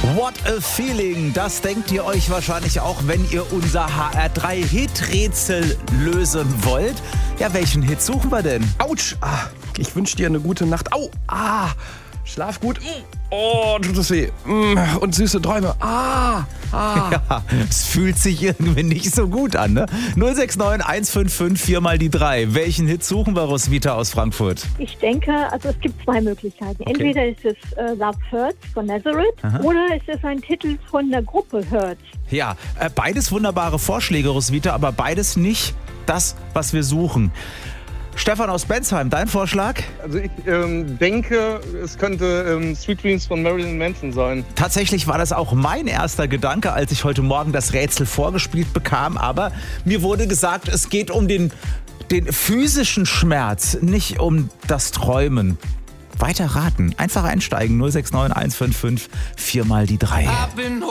What a feeling, das denkt ihr euch wahrscheinlich auch, wenn ihr unser HR3-Hit-Rätsel lösen wollt. Ja, welchen Hit suchen wir denn? Autsch! Ich wünsche dir eine gute Nacht. Au! Schlaf gut. Oh, tut das weh. Und süße Träume. Ja, es fühlt sich irgendwie nicht so gut an, ne? 069 155 4 mal die 3. Welchen Hit suchen wir, Roswitha aus Frankfurt? Ich denke, also es gibt zwei Möglichkeiten. Entweder ist es Love Hurts von Nazareth oder es ist ein Titel von der Gruppe Hurts. Ja, beides wunderbare Vorschläge, Roswitha, aber beides nicht das, was wir suchen. Stefan aus Bensheim, dein Vorschlag? Also ich denke, es könnte Sweet Dreams von Marilyn Manson sein. Tatsächlich war das auch mein erster Gedanke, als ich heute Morgen das Rätsel vorgespielt bekam. Aber mir wurde gesagt, es geht um den physischen Schmerz, nicht um das Träumen. Weiter raten, einfach einsteigen, 069 155 4 mal die 3.